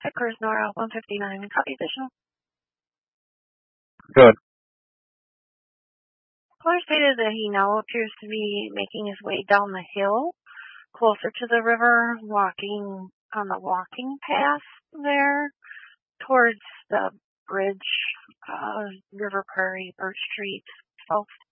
Pickers, Nora, 159. Copy vision. Good. Caller stated that he now appears to be making his way down the hill, closer to the river, walking on the walking path there, towards the bridge, River Prairie, Birch Street, South